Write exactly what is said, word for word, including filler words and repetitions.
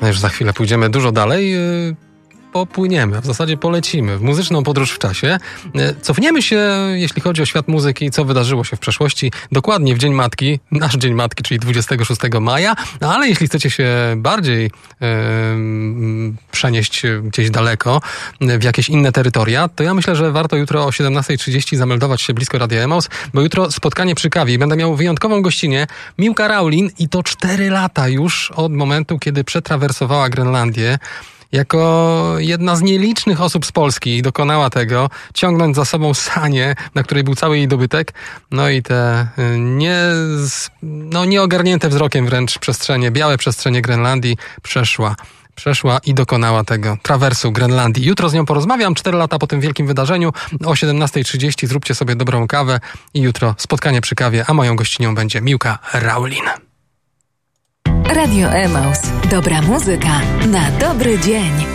No już za chwilę pójdziemy dużo dalej. Popłyniemy, a w zasadzie polecimy w muzyczną podróż w czasie. Cofniemy się, jeśli chodzi o świat muzyki, co wydarzyło się w przeszłości, dokładnie w Dzień Matki, nasz Dzień Matki, czyli dwudziestego szóstego maja, no ale jeśli chcecie się bardziej e, przenieść gdzieś daleko, w jakieś inne terytoria, to ja myślę, że warto jutro o siedemnasta trzydzieści zameldować się blisko Radia Emaus, bo jutro spotkanie przy kawie i będę miał wyjątkową gościnę, Miłka Raulin, i to cztery lata już od momentu, kiedy przetrawersowała Grenlandię. Jako jedna z nielicznych osób z Polski dokonała tego, ciągnąc za sobą sanię, na której był cały jej dobytek, no i te nie, no nieogarnięte wzrokiem wręcz przestrzenie, białe przestrzenie Grenlandii przeszła. Przeszła i dokonała tego trawersu Grenlandii. Jutro z nią porozmawiam, cztery lata po tym wielkim wydarzeniu, o siedemnasta trzydzieści. Zróbcie sobie dobrą kawę i jutro spotkanie przy kawie, a moją gościnią będzie Miłka Raulin. Radio Emaus. Dobra muzyka na dobry dzień.